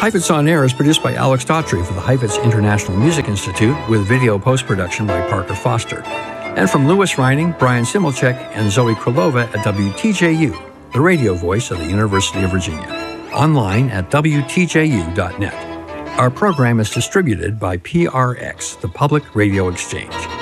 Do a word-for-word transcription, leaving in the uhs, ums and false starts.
Heifetz On Air is produced by Alex Daughtry for the Heifetz International Music Institute with video post-production by Parker Foster. And from Louis Reining, Brian Similchek, and Zoe Krylova at W T J U, the radio voice of the University of Virginia. Online at W T J U dot net. Our program is distributed by P R X, the Public Radio Exchange.